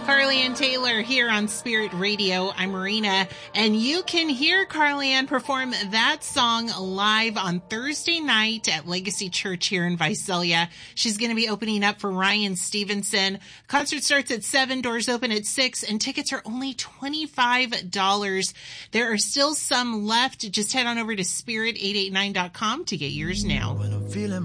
Carly-Ann Taylor here on Spirit Radio. I'm Marina, and you can hear Carly-Ann perform that song live on Thursday night at Legacy Church here in Visalia. She's going to be opening up for Ryan Stevenson. Concert starts at 7, doors open at 6, and tickets are only $25. There are still some left. Just head on over to spirit889.com to get yours now.